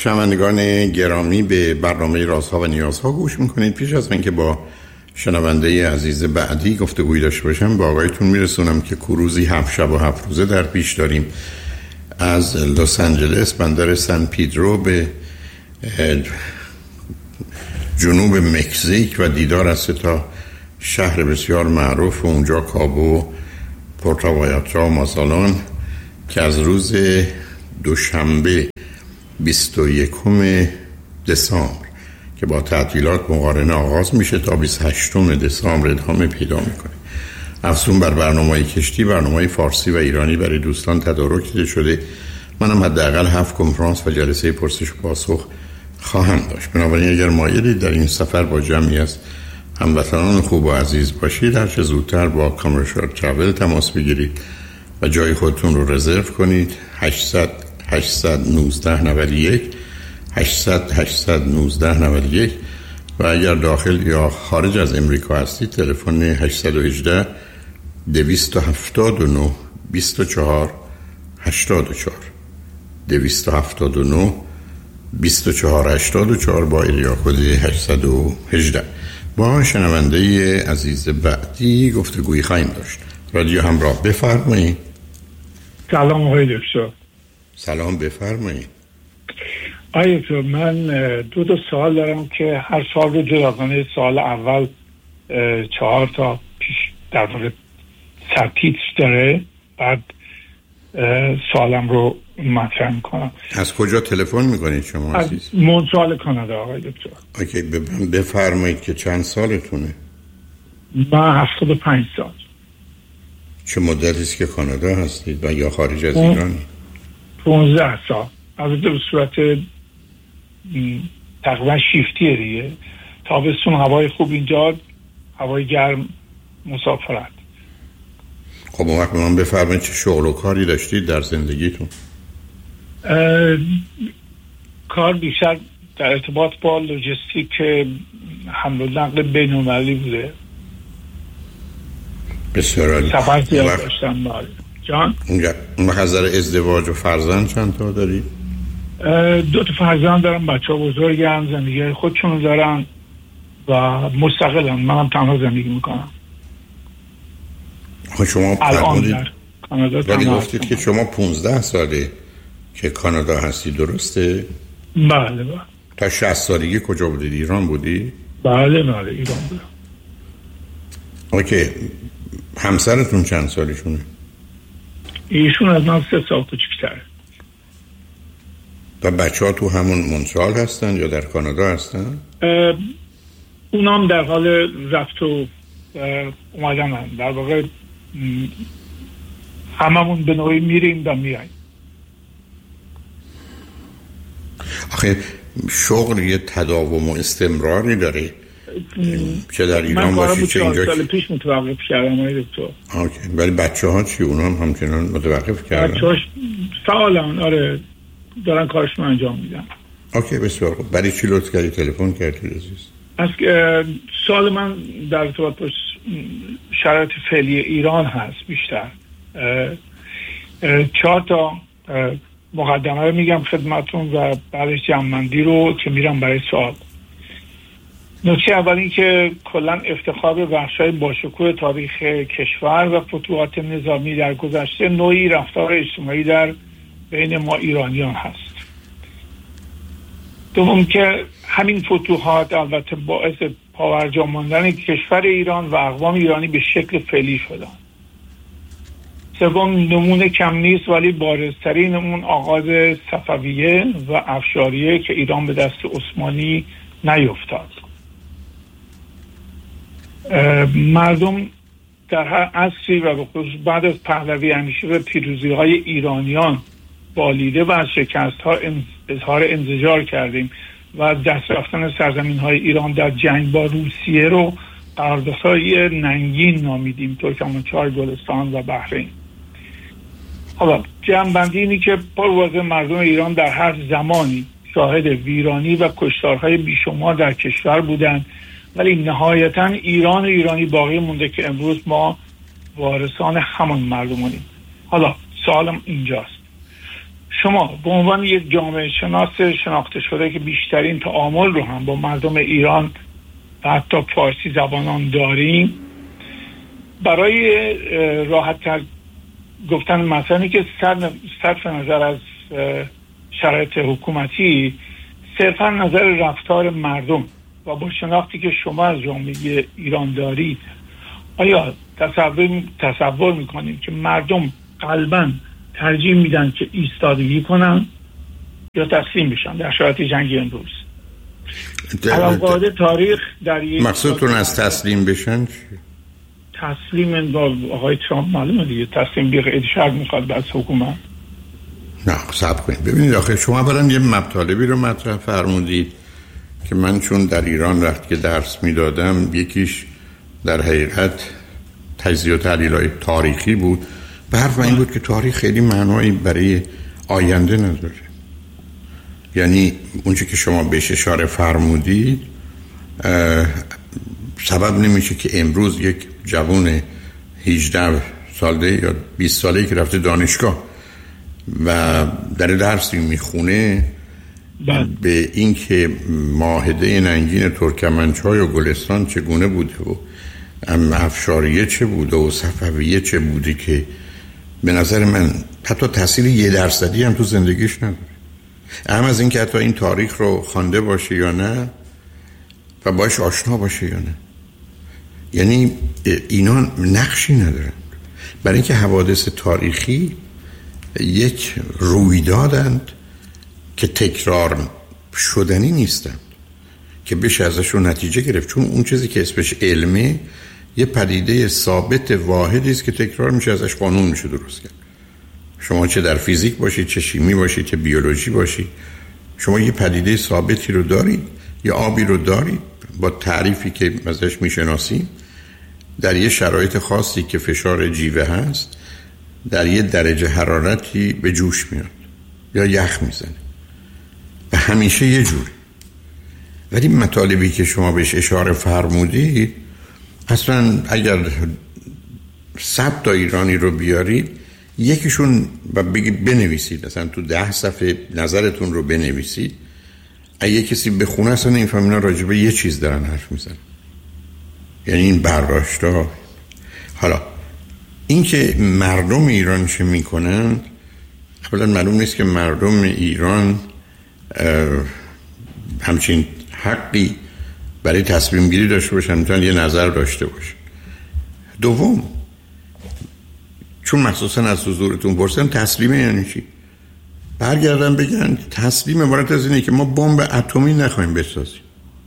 شنوندگان گرامی، به برنامه رازها و نیازها گوش میکنید. پیش از اینکه با شنونده عزیز بعدی گفتگوی داشته باشم، با آقایتون میرسونم که کروزی 7 شب و 7 روزه در پیش داریم از لس آنجلس بندر سن پیدرو به جنوب مکزیک و دیدار از 3 تا شهر بسیار معروف و اونجا کابو، پورتو وایاتا و مازالان که از روز دوشنبه 21 دسامبر که با تعطیلات مقارنه آغاز میشه تا 28 دسامبر ادامه پیدا میکنه. افزون بر برنامه‌های کشتی، برنامه‌های فارسی و ایرانی برای دوستان تدارک دیده شده. منم حداقل 7 کنفرانس و جلسه پرسش و پاسخ خواهم داشت. بنابراین اگر مایلید در این سفر با جمعی از هموطنان خوب و عزیز باشید، هر چه زودتر با کامرشال ترافل تماس بگیرید و جای خودتون رو رزرو کنید. 800 819 91 800 819 91 و اگر داخل یا خارج از امریکا هستید تلفن 818 279 24 84 279 24 84 با ایریا کد 818. با شنونده عزیز بعدی گفتگویی خواهیم داشت. رادیو همراه، بفرمایید. سلام آقای دکتر. سلام، بفرمایید. آقای دکتر، من 2 سوال دارم که هر سال رو جداگانه سال اول 4 تا پیش در واقع سرتیتر داره، بعد سوالم رو مطرح میکنم. از کجا تلفن میکنید شما عزیز؟ از مونترال کانادا آقای دکتر. اوکی، بفرمایید که چند سالتونه؟ من 75 سال. چه مدتی است که کانادا هستید و یا خارج از ایران؟ 15 سال. از به صورت تقریبا شیفتیه دیگه. تابستون هوای خوب اینجا، هوای گرم مسافرت. خب اون وقت من بفرمایید چه شغل و کاری داشتید در زندگیتون؟ کار بیشتر در ارتباط با لوجستیک حمل و نقل بین‌المللی بوده. بسیار عالی. سفر زیاد داشتم. بله جان. اون نظر ازدواج و فرزند چند تا دارید؟ 2 تا فرزند دارم، بچه‌ها بزرگن، زندگی خودشون دارن و مستقلن. منم تنها زندگی میکنم. خب شما الان در کانادا ولی گفتید که شما 15 ساله که کانادا هستی، درسته؟ بله بله. تا 60 سالگی کجا بودید؟ ایران بودی؟ بله بله ایران بودم. اوکی، همسرتون چند سالشونه؟ ایشون از من 3 سال کوچیک‌تره. و بچه ها تو همون مونترال هستن یا در کانادا هستن؟ اونام در حال رفت و اومدن هم. در واقع هممون به نوعی میریم و میاییم. آخه شغل یه تداوم و استمراری داره، چه در ایران باشی چه اینجا. من سال پیش متوقف کردم آقای دکتر. اوکی، ولی بچه ها چی؟ اونا هم همچنان متوقف کردن؟ بچه هاش فعالن. آره دارن کارشون انجام میدن. اوکی بسیار خوب. برای چی لطف کردی تلفن کردی عزیز؟ از سوال من در ارتباط با شرایط فعلی ایران هست. بیشتر 4 تا مقدمه رو میگم خدمتون و بعدش جمع‌بندی رو که میرم برای سوال. نکته اول این که کلا افتخار به بخش‌های باشکوه تاریخ کشور و فتوحات نظامی در گذشته نوعی رفتار اجتماعی در بین ما ایرانیان هست. دوم که همین فتوحات البته باعث پاورجا ماندن کشور ایران و اقوام ایرانی به شکل فعلی شدن. سوم، نمونه کم نیست ولی بارزترین اون آغاز صفویه و افشاریه که ایران به دست عثمانی نیفتاد. مردم در هر عصری و به خصوص بعد از پهلوی همیشه به پیروزی‌های ایرانیان بالیده و از شکست‌ها اظهار انزجار کردیم و دست رفتن سرزمین‌های ایران در جنگ با روسیه رو قراردادهای ننگین نامیدیم، ترکمنچای، گلستان و بحرین. حالا جمع‌بندی اینی که پرواضح مردم ایران در هر زمانی شاهد ویرانی و کشتارهای بیشمار در کشور بودند، ولی نهایتاً ایران و ایرانی باقی مونده که امروز ما وارثان همان مردمانیم. حالا سوالم اینجاست، شما به عنوان یک جامعه شناس شناخته شده که بیشترین تعامل رو هم با مردم ایران و حتی فارسی زبانان داریم، برای راحت تر گفتن مثلا که صرف نظر از شرایط حکومتی، صرفا نظر رفتار مردم و با شناختی که شما از جامعه ایران دارید، آیا تصور میکنیم که مردم قلباً ترجیح میدن که ایستادگی کنن یا تسلیم بشن در شرایط جنگ امروز؟ علاقه تاریخ در یک مقصودتون از تسلیم بشن چی؟ تسلیم با آقای ترامپ معلومه دیگه، تسلیم بی قید شرط میخواد از حکومت. نه صبر کنید ببینید، آخه شما برام یه مطالبی رو مطرح فرمودید که من چون در ایران وقتی که درس میدادم یکیش در حقیقت تجزیه و تحلیل‌های تاریخی بود. به حرف من این بود که تاریخ خیلی معنایی برای آینده نداره. یعنی اونچه که شما بهش اشاره فرمودید سبب نمیشه که امروز یک جوان 18 ساله یا 20 ساله که رفته دانشگاه و در درسی میخونه به این که ماهده ننگین ترکمنچای و گلستان چگونه بوده و افشاریه چه بوده و صفویه چه بوده که به نظر من حتی تاثیر 1% هم تو زندگیش نداره. اهم از این که حتی این تاریخ رو خوانده باشه یا نه و باش آشنا باشه یا نه. یعنی اینا نقشی ندارن، برای اینکه حوادث تاریخی یک رویدادند که تکرار شدنی نیستند که بشه ازشون نتیجه گرفت، چون اون چیزی که اسمش علمه یه پدیده ثابت واحدی است که تکرار میشه، ازش قانون میشه درست کرد. شما چه در فیزیک باشید، چه شیمی باشید، چه بیولوژی باشید، شما یه پدیده ثابتی رو دارید، یه آبی رو دارید با تعریفی که ازش میشناسید، در یه شرایط خاصی که فشار جیوه هست در یه درجه حرارتی به جوش میاد یا یخ میزنه و همیشه یه جوری. ولی مطالبی که شما بهش اشاره فرمودید اصلا اگر 100 تا ایرانی رو بیارید یکیشون و بنویسید، مثلا تو 10 صفحه نظرتون رو بنویسید، اگه کسی بخونه اصلا نمیفهم اینا راجبه یه چیز دارن حرف میزنن. یعنی این برداشتا. حالا این که مردم ایران چه میکنن، اولا معلوم نیست که مردم ایران همچین حقی برای تصمیم گیری داشته باشن، میتونن یه نظر داشته باشن. دوم، چون مخصوصا از حضورتون پرسن تسلیمه یعنی چی، برگردن بگن تسلیم عبارت از اینه که ما بمب اتمی نخواهیم بسازیم.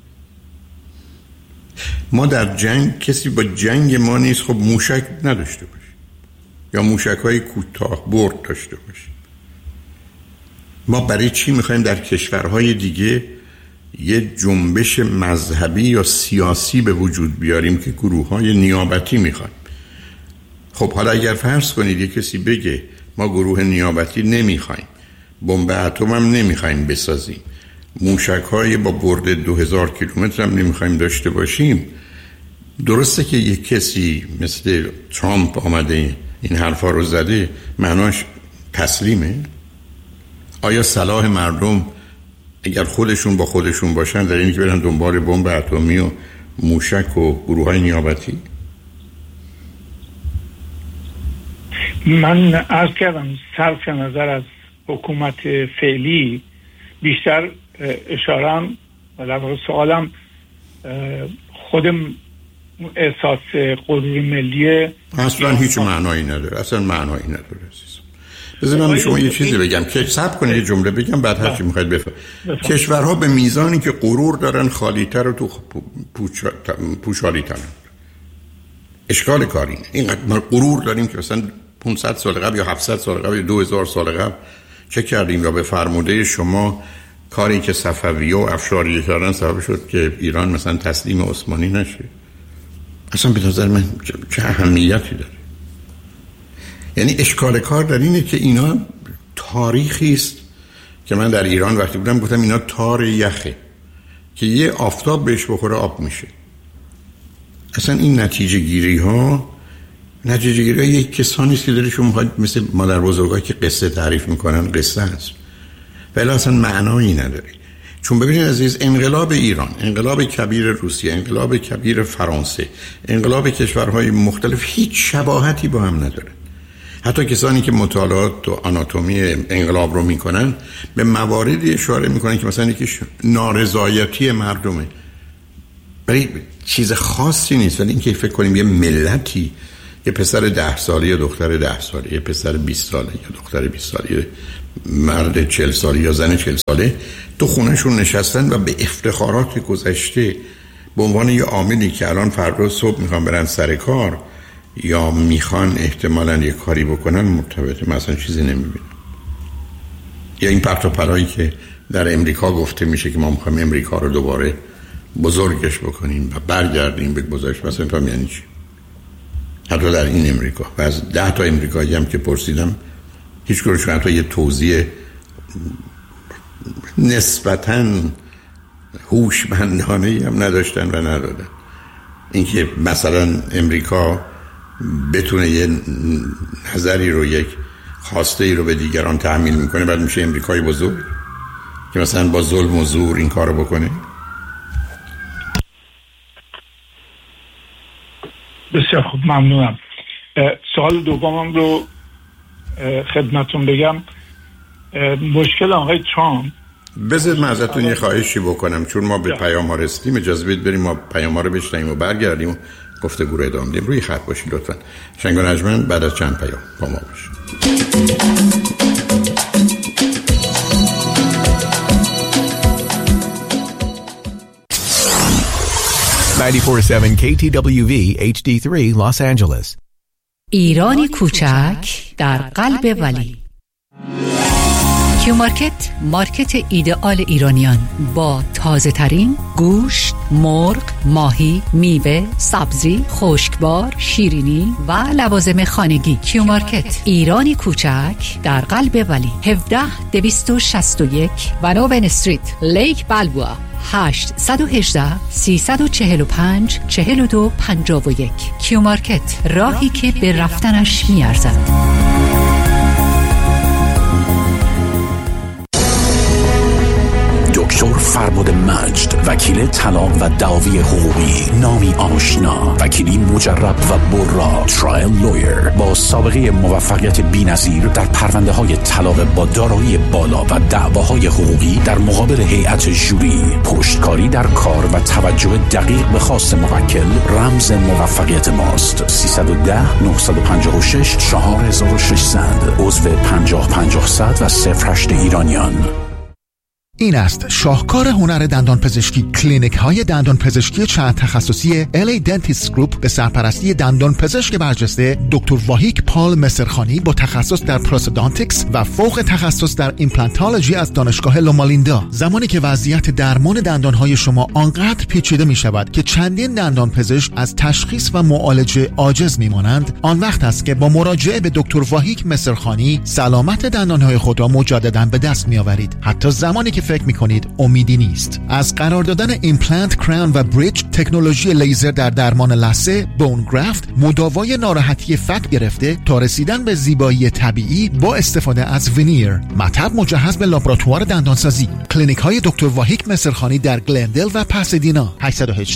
ما در جنگ کسی با جنگ ما نیست، خب موشک نداشته باشیم یا موشک‌های کوتاه برد داشته باشیم. ما برای چی میخوایم در کشورهای دیگه یه جنبش مذهبی یا سیاسی به وجود بیاریم که گروه‌های نیابتی میخوان؟ خب حالا اگر فرض کنید یه کسی بگه ما گروه نیابتی نمیخوایم، بمب اتم هم نمیخوایم بسازیم، موشک‌های با برد 2000 کیلومتر هم نمیخوایم داشته باشیم، درسته که یک کسی مثل ترامپ آمده این حرفا رو زده، معناش تسلیمه؟ آیا صلاح مردم اگر خودشون با خودشون باشن در اینکه برن دنبال بمب اتمی و موشک و گروه‌های نیابتی؟ من عرض کردم صرف نظر از حکومت فعلی بیشتر اشارم و در واقع سوالم خودم احساس غرور ملیه اصلا هیچ معنایی نداره، اصلا معنایی نداره. بذار من شما یه چیزی بگم که صبر کنید، یه جمله بگم بعد هر چی میخواید بفرمایید. کشورها به میزانی که غرور دارن خالی‌تر و تو پوشالی‌ترن. اشکال کاری اینه. اینقدر ما غرور داریم که مثلا 500 سال قبل یا 700 سال قبل یا 2000 سال قبل چه کردیم یا به فرموده شما کاری که صفویه و افشاریه کردن سبب شد که ایران مثلا تسلیم عثمانی نشه. اصلا به نظر من چه اهمیتی داره؟ یعنی اشکال کار در اینه که اینا تاریخی است که من در ایران وقتی بودم گفتم اینا تار یخه که یه آفتاب بهش بخوره آب میشه. اصلا این نتیجه گیری ها نتیجه گیری یک کسانی است که دلشون میخواد مثل مادر بزرگا که قصه تعریف میکنن قصه است، ولی اصلا معنایی نداره. چون ببینید عزیز، انقلاب ایران، انقلاب کبیر روسیه، انقلاب کبیر فرانسه، انقلاب کشورهای مختلف هیچ شباهتی با هم نداره. حتی کسانی که مطالعات و آناتومی انقلاب رو میکنن به مواردی اشاره میکنن که مثلا یکیش نارضایتی مردمه، ولی چیز خاصی نیست. ولی اینکه فکر کنیم یه ملتی، یه پسر 10 ساله یا دختر 10 ساله، یه پسر 20 ساله یا دختر 20 ساله، مرد 40 ساله یا زن 40 ساله تو خونهشون نشستن و به افتخارات گذشته به عنوان یه عاملی که الان فردا صبح میخوان برن سر کار یا میخوان احتمالاً یه کاری بکنن مرتبطه. مثلا چیزی نمیبینم. یا این پرت و پلایی که در امریکا گفته میشه که ما میخوایم امریکا رو دوباره بزرگش بکنیم و برگردیم به گذشته، مثلا تو یعنی چی؟ حتی در این امریکا و از 10 تا امریکایی هم که پرسیدم هیچ کدومشون حتی یه توضیح نسبتاً هوشمندانه‌ای هم نداشتن و ندادن. اینکه مثلا امریکا بتونه یه نظری رو، یک خواسته ای رو به دیگران تحمیل میکنه، بعد میشه امریکای بزرگ که مثلا با ظلم و زور این کارو بکنه. بسیار خوب، ممنونم. سوال دومم رو خدمتون بگم. مشکل آقای ترامپ، بذارید من ازتون یه خواهشی بکنم، چون ما به پیام ها رسیدیم، اجازه بدید بریم ما پیام ها رو بشنویم و برگردیم و گفتگو رو ادامه بدیم. روی خط باشید لطفاً. شنگ و نجمن بعد از چند پیام با ما باشید. 94.7 KTWV HD3 Los Angeles. ایرانی کوچک در قلب ولی. کیو مارکت، مارکت ایدئال ایرانیان با تازه ترین گوشت، مرغ، ماهی، میوه، سبزی، خشکبار، شیرینی و لوازم خانگی. کیو مارکت، ایرانی کوچک در قلب ولی. 17261 ونوون استریت، لیک بالبوا. 818-345-4251. کیو مارکت، راهی که به رفتنش میارزد. دکتر فربد مجد، وکیل طلاق و دعاوی حقوقی، نامی آشنا، وکیلی مجرب و برا، ترایل لویر با سابقه موفقیت بی‌نظیر در پرونده های طلاق با دارایی بالا و دعواهای حقوقی در مقابل هیئت ژوری، پشتکاری در کار و توجه دقیق به خواست موکل رمز موفقیت ماست. 310-956-4600 عضو 50-50 و 08 ایرانیان. این است شاهکار هنر دندان پزشکی. کلینیک های دندان پزشکی چند تخصصی LA Dentist Group به سرپرستی دندان پزشک برجسته دکتر واهیک پال مصرخانی با تخصص در پروستودانتیکس و فوق تخصص در ایمپلانتولوژی از دانشگاه لومالیندا. زمانی که وضعیت درمان دندان های شما آنقدر پیچیده می شود که چندین دندان پزشک از تشخیص و معالجه عاجز می مانند، آن وقت است که با مراجعه به دکتر واهیک مصرخانی سلامت دندان های خود را مجددا به دست می آورید، حتی زمانی که فکر میکنید امیدی نیست. از قرار دادن ایمپلنت، کراون و بریج، تکنولوژی لیزر در درمان لثه، بون گرافت، مداوای ناراحتی فک گرفته تا رسیدن به زیبایی طبیعی با استفاده از وینیر، مطب مجهز به لابراتوار دندانسازی. کلینیک های دکتر واهیک مصرخانی در گلندل و پاسادینا. 818-755-5555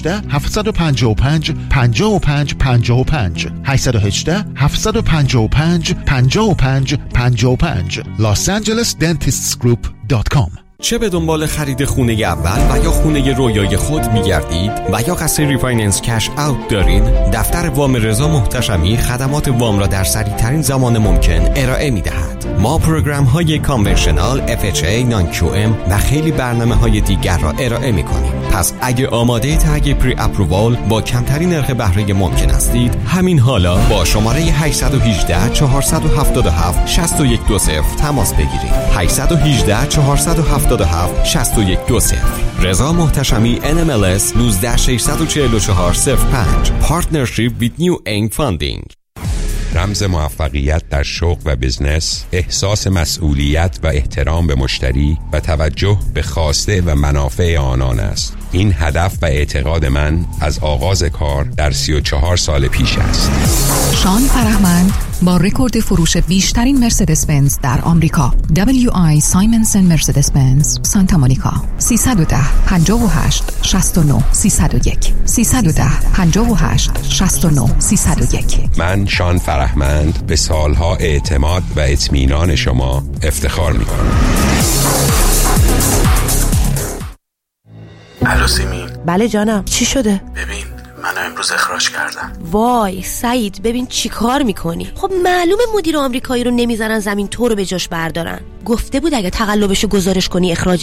818-755-5555 losangelesdentistsgroup.com. چه به دنبال خرید خونه اول و یا خونه رویای خود می‌گردید و یا قصد ریفایننس کش اوت دارید، دفتر وام رضا محتشمی خدمات وام را در سریع‌ترین زمان ممکن ارائه می‌دهد. ما پروگرام‌های کانونشنال، FHA، نان QM و خیلی برنامه‌های دیگر را ارائه می‌کنیم. پس اگه آماده تگ پری اپرووال با کمترین نرخ بهره ممکن هستید، همین حالا با شماره 818-477-6120 تماس بگیرید. 818-477-6120. رضا محتشمی NMLS 1964405. Partnership with New Eng Funding. رمز موفقیت در شغل و بزنس، احساس مسئولیت و احترام به مشتری و توجه به خواسته و منافع آنان است. این هدف و اعتقاد من از آغاز کار در 34 سال پیش است. شان فرهمند با رکورد فروش بیشترین مرسدس بنز در آمریکا، WI سایمنسن مرسدس بنز سانتا مونیکا، 310 58 69 301 310 58 69 301. من شان فرهمند به سالها اعتماد و اطمینان شما افتخار می‌کنم. الو سیمین. بله جانم، چی شده؟ ببین منو امروز اخراج کردم. وای سعید، ببین چی کار میکنی؟ خب معلومه مدیر آمریکایی رو نمیذارن زمین تو رو به جاش بردارن. گفته بود اگه تقلبشو گزارش کنی اخراج